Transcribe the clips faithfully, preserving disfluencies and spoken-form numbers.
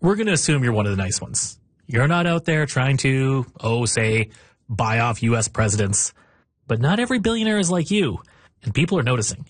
we're going to assume you're one of the nice ones. You're not out there trying to, oh, say, buy off U S presidents. But not every billionaire is like you, and people are noticing.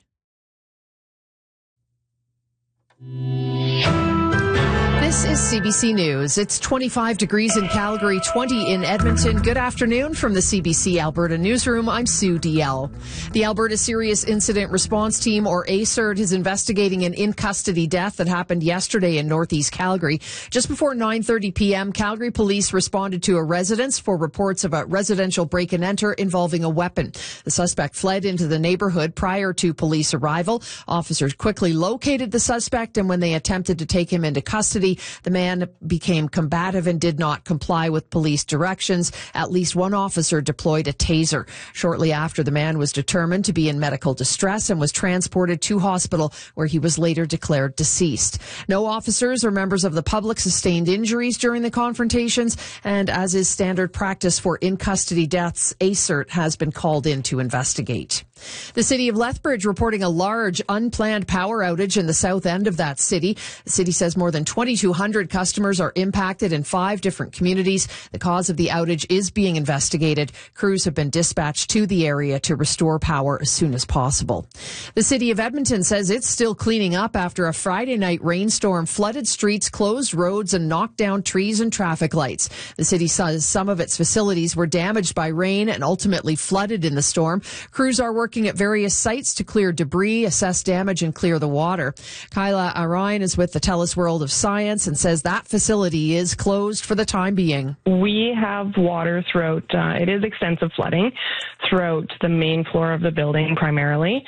This is C B C News. It's twenty-five degrees in Calgary, twenty in Edmonton. Good afternoon from the C B C Alberta Newsroom. I'm Sue D L. The Alberta Serious Incident Response Team, or A C I R T, is investigating an in-custody death that happened yesterday in northeast Calgary. Just before nine thirty p.m., Calgary police responded to a residence for reports of a residential break-and-enter involving a weapon. The suspect fled into the neighborhood prior to police arrival. Officers quickly located the suspect, and when they attempted to take him into custody, the man became combative and did not comply with police directions. At least one officer deployed a taser. Shortly after, the man was determined to be in medical distress and was transported to hospital, where he was later declared deceased. No officers or members of the public sustained injuries during the confrontations, and as is standard practice for in-custody deaths, A C I R T has been called in to investigate. The city of Lethbridge reporting a large unplanned power outage in the south end of that city. The city says more than twenty-two hundred customers are impacted in five different communities. The cause of the outage is being investigated. Crews have been dispatched to the area to restore power as soon as possible. The city of Edmonton says it's still cleaning up after a Friday night rainstorm flooded streets, closed roads, and knocked down trees and traffic lights. The city says some of its facilities were damaged by rain and ultimately flooded in the storm. Crews are working at various sites to clear debris, assess damage, and clear the water. Kyla Arine is with the TELUS World of Science and says that facility is closed for the time being. We have water throughout, uh, it is extensive flooding throughout the main floor of the building primarily.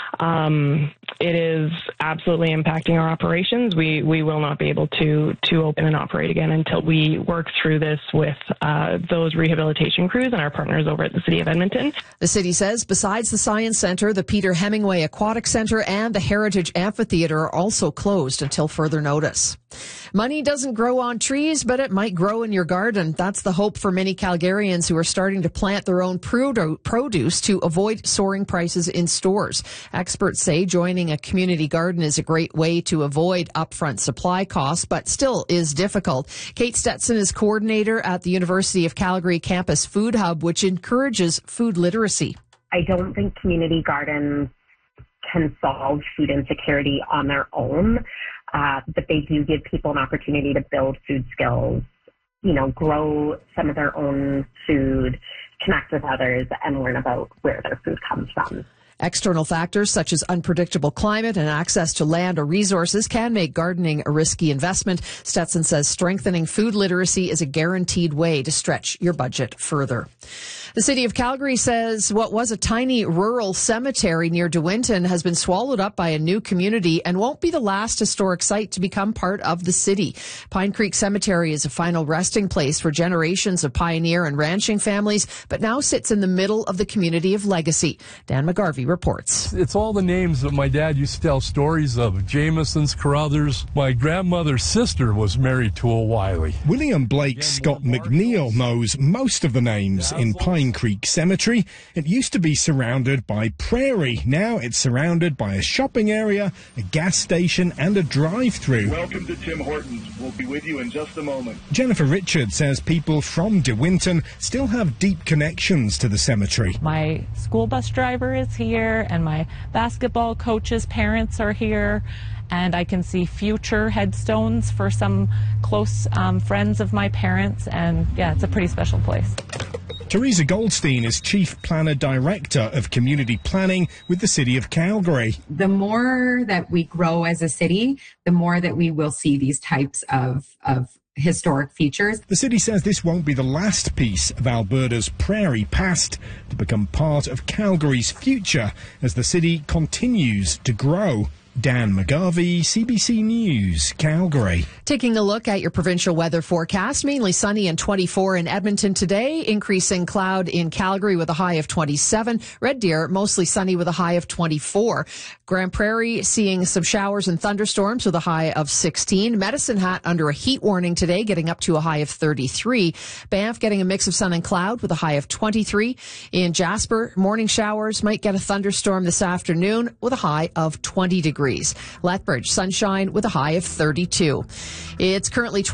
Um, it is absolutely impacting our operations. We we will not be able to to open and operate again until we work through this with uh, those rehabilitation crews and our partners over at the City of Edmonton. The city says besides the Science Centre, the Peter Hemingway Aquatic Centre and the Heritage Amphitheatre are also closed until further notice. Money doesn't grow on trees, but it might grow in your garden. That's the hope for many Calgarians who are starting to plant their own produce to avoid soaring prices in stores. Experts say joining a community garden is a great way to avoid upfront supply costs, but still is difficult. Kate Stetson is coordinator at the University of Calgary Campus Food Hub, which encourages food literacy. I don't think community gardens can solve food insecurity on their own, uh, but they do give people an opportunity to build food skills, you know, grow some of their own food, connect with others, and learn about where their food comes from. External factors such as unpredictable climate and access to land or resources can make gardening a risky investment. Stetson says strengthening food literacy is a guaranteed way to stretch your budget further. The city of Calgary says what was a tiny rural cemetery near De Winton has been swallowed up by a new community and won't be the last historic site to become part of the city. Pine Creek Cemetery is a final resting place for generations of pioneer and ranching families, but now sits in the middle of the community of legacy. Dan McGarvey reports. It's all the names that my dad used to tell stories of. Jamesons, Carruthers. My grandmother's sister was married to a Wiley. William Blake Scott McNeil knows most of the names in Pine Creek Cemetery. It used to be surrounded by prairie. Now it's surrounded by a shopping area, a gas station, and a drive-through. Welcome to Tim Hortons. We'll be with you in just a moment. Jennifer Richard says people from De Winton still have deep connections to the cemetery. My school bus driver is here, and my basketball coach's parents are here. And I can see future headstones for some close um, friends of my parents. And yeah, it's a pretty special place. Teresa Goldstein is Chief Planner Director of Community Planning with the City of Calgary. The more that we grow as a city, the more that we will see these types of, of historic features. The city says this won't be the last piece of Alberta's prairie past to become part of Calgary's future as the city continues to grow. Dan McGarvey, C B C News, Calgary. Taking a look at your provincial weather forecast, mainly sunny and twenty-four in Edmonton today, increasing cloud in Calgary with a high of twenty-seven. Red Deer, mostly sunny with a high of twenty-four. Grand Prairie seeing some showers and thunderstorms with a high of sixteen. Medicine Hat under a heat warning today, getting up to a high of thirty-three. Banff getting a mix of sun and cloud with a high of twenty-three. In Jasper, morning showers, might get a thunderstorm this afternoon with a high of twenty degrees. Lethbridge, sunshine with a high of thirty-two. It's currently